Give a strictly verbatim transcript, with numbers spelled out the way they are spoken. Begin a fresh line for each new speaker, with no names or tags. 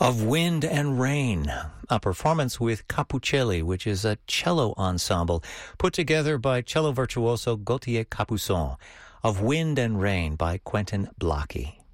of Wind and Rain, a performance with Capucelli, which is a cello ensemble put together by cello virtuoso Gauthier Capuçon, of Wind and Rain by Quentin Blackie.